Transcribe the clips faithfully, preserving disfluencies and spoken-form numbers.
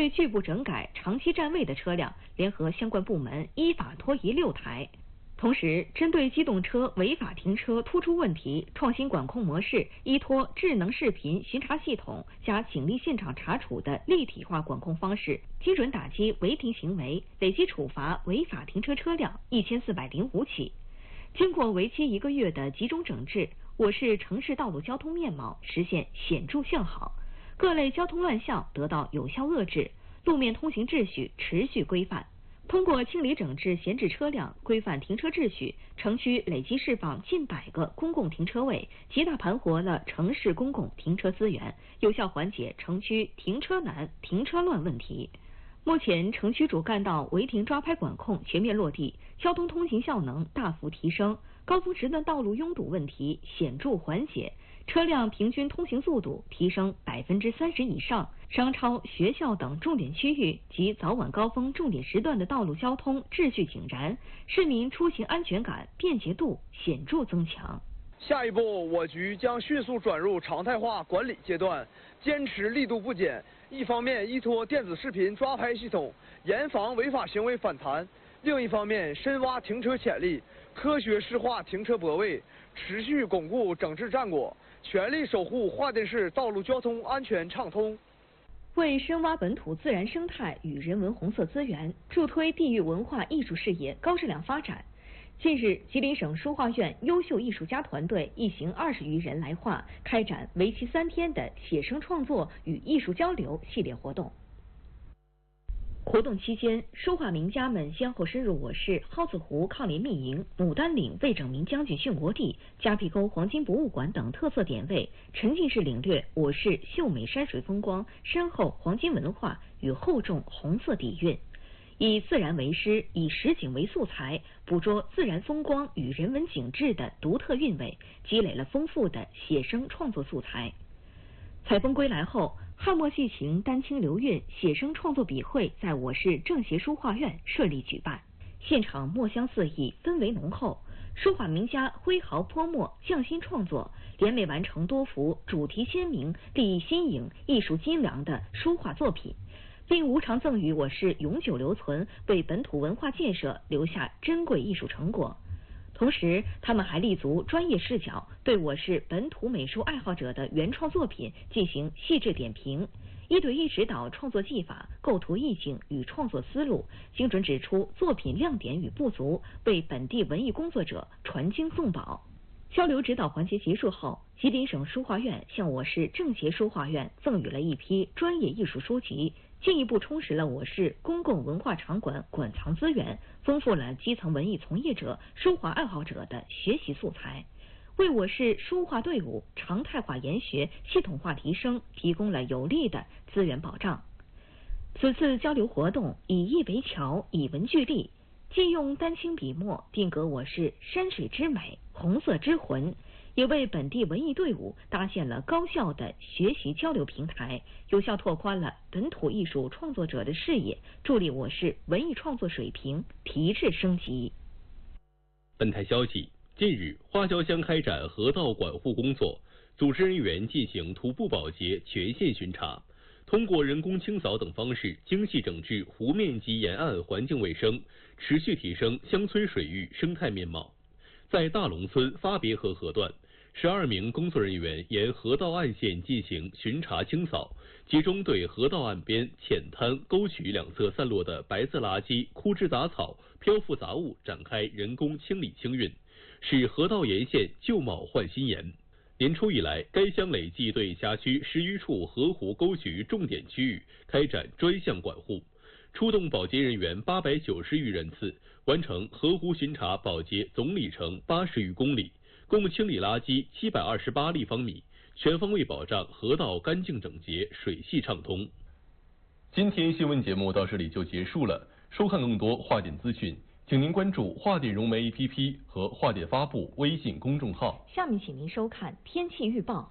对拒不整改长期占位的车辆，联合相关部门依法拖移六台。同时，针对机动车违法停车突出问题，创新管控模式，依托智能视频巡查系统加警力现场查处的立体化管控方式，精准打击违停行为，累计处罚违法停车车辆一千四百零五起。经过为期一个月的集中整治，我市城市道路交通面貌实现显著向好，各类交通乱象得到有效遏制，路面通行秩序持续规范。通过清理整治闲置车辆，规范停车秩序，城区累计释放近百个公共停车位，极大盘活了城市公共停车资源，有效缓解城区停车难、停车乱问题。目前，城区主干道违停抓拍管控全面落地，交通通行效能大幅提升，高峰时段道路拥堵问题显著缓解，车辆平均通行速度提升百分之三十以上，商超、学校等重点区域及早晚高峰重点时段的道路交通秩序井然，市民出行安全感、便捷度显著增强。 下一步，我局将迅速转入常态化管理阶段，坚持力度不减。一方面依托电子视频抓拍系统，严防违法行为反弹；另一方面深挖停车潜力，科学适化停车泊位，持续巩固整治战果，全力守护桦甸市道路交通安全畅通。 为深挖本土自然生态与人文红色资源，助推地域文化艺术事业高质量发展。近日，吉林省书画院优秀艺术家团队一行二十余人来画，开展为期三天的写生创作与艺术交流系列活动。活动期间，书画名家们先后深入我市蒿子湖抗联密营、牡丹岭魏拯明将军殉国地、夹壁沟黄金博物馆等特色点位，沉浸式领略我市秀美山水风光、深厚黄金文化与厚重红色底蕴。以自然为师，以实景为素材，捕捉自然风光与人文景致的独特韵味，积累了丰富的写生创作素材。采风归来后，汉墨系情、丹青流韵写生创作笔会在我市政协书画院顺利举办，现场墨香四溢，氛围浓厚。书画名家挥毫泼墨，匠心创作，联袂完成多幅主题鲜明、立意新颖、艺术精良的书画作品，并无偿赠予我市永久留存，为本土文化建设留下珍贵艺术成果。同时，他们还立足专业视角，对我市本土美术爱好者的原创作品进行细致点评，一对一指导创作技法、构图意境与创作思路，精准指出作品亮点与不足，为本地文艺工作者传经送宝。交流指导环节结束后，吉林省书画院向我市政协书画院赠予了一批专业艺术书籍，进一步充实了我市公共文化场馆馆藏资源，丰富了基层文艺从业者、书画爱好者的学习素材，为我市书画队伍常态化研学、系统化提升提供了有力的资源保障。此次交流活动以意为桥，以文聚力，既用丹青笔墨定格我市山水之美、红色之魂，也为本地文艺队伍搭建了高效的学习交流平台，有效拓宽了本土艺术创作者的视野，助力我市文艺创作水平提质升级。 本台消息，近日花椒乡开展河道管护工作，组织人员进行徒步保洁全线巡查，通过人工清扫等方式精细整治湖面及沿岸环境卫生，持续提升乡村水域生态面貌。在大龙村发别河河段，十二名工作人员沿河道岸线进行巡查清扫，集中对河道岸边浅滩、沟渠两侧散落的白色垃圾、枯枝杂草、漂浮杂物展开人工清理清运，使河道沿线旧貌换新颜。年初以来，该乡累计对辖区十余处河湖沟渠重点区域开展专项管护，出动保洁人员八百九十余人次，完成河湖巡查保洁总里程八十余公里，共清理垃圾七百二十八立方米，全方位保障河道干净整洁、水系畅通。 今天新闻节目到这里就结束了，收看更多华典资讯，请您关注华典融媒 A P P 和华典发布微信公众号。 下面请您收看天气预报。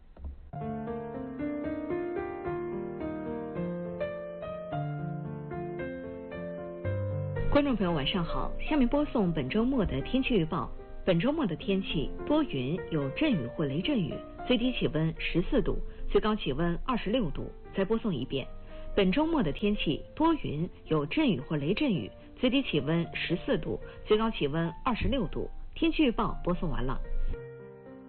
观众朋友晚上好，下面播送本周末的天气预报。本周末的天气多云，有阵雨或雷阵雨，最低气温十四度，最高气温二十六度。再播送一遍， 本周末的天气多云，有阵雨或雷阵雨，最低气温十四度，最高气温二十六度。天气预报播送完了。